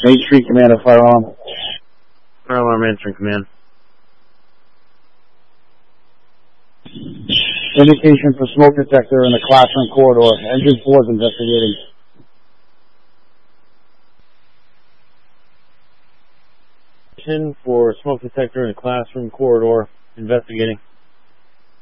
Main Street Commander, fire alarm. Fire alarm answering command. Indication for smoke detector in the classroom corridor. Engine 4 is investigating. For smoke detector in the classroom corridor, investigating.